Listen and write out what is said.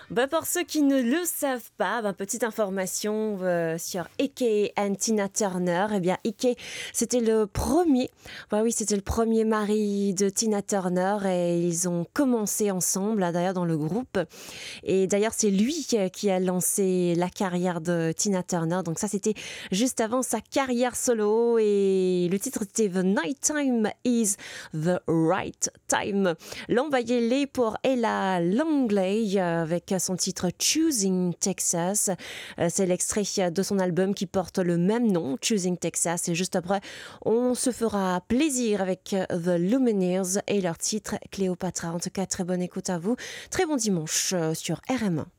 Pour ceux qui ne le savent pas, petite information sur Ike et Tina Turner. Eh bien, Ike, c'était le premier, oui, c'était le premier mari de Tina Turner et ils ont commencé ensemble, là, d'ailleurs, dans le groupe. Et d'ailleurs, c'est lui qui a lancé la carrière de Tina Turner. Donc ça, c'était juste avant sa carrière solo et le titre c'était The Nighttime is the Right Time. Là, on va y aller pour Ella Langley avec son titre Choosing Texas. C'est l'extrait de son album qui porte le même nom, Choosing Texas. Et juste après, on se fera plaisir avec The Lumineers et leur titre Cléopatra. En tout cas, très bonne écoute à vous. Très bon dimanche sur RM1.